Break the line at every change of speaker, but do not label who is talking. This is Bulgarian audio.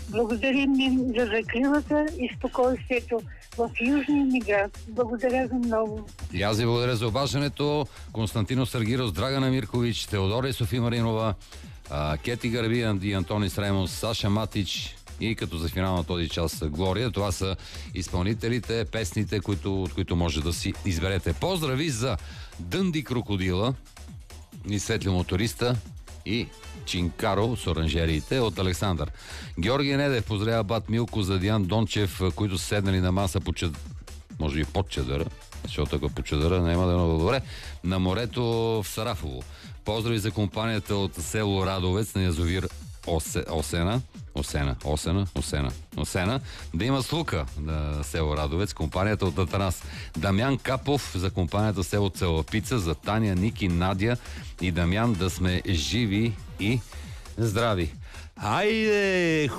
Благодарим им за закрилата и спокойствието в Южния ни град. Благодаря за много.
И аз ви благодаря за обаждането. Константино Саргирос, Драгана Миркович, Теодора и Софи Маринова, Кети Гарби и Антони Сраймос, Саша Матич и като за финал на този час Глория. Това са изпълнителите, песните, от които може да си изберете. Поздрави за Дънди Крокодила и Светли моториста и Чинкаро с оранжериите от Александър. Георги Недев поздравява бат Милко за Диан Дончев, които са седнали на маса може и под чадъра, защото ако по чадъра няма да е много добре, на морето в Сарафово. Поздрави за компанията от село Радовец на язовир Осена. Да има слука на село Радовец, компанията от Атанас. Дамян Капов за компанията село Целапица, за Таня, Ники, Надя и Дамян, да сме живи и здрави. Хайде!